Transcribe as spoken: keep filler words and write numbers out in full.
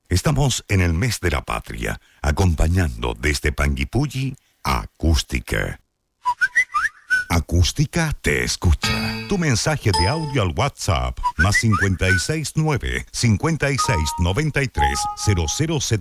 Estamos en el mes de la patria, acompañando desde Panguipulli a Acústica. Acústica te escucha. Tu mensaje de audio al WhatsApp más cincuenta y seis nueve, cincuenta y seis noventa y tres, cero cero setenta.